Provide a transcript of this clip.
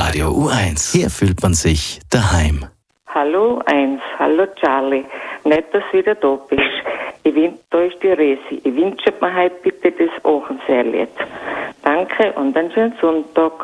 Radio U1. Hier fühlt man sich daheim. Hallo Eins, hallo Charlie. Nett, dass du wieder da bist. Da ist die Resi. Ich wünsche mir heute bitte das Aachen-Lied. Danke und einen schönen Sonntag.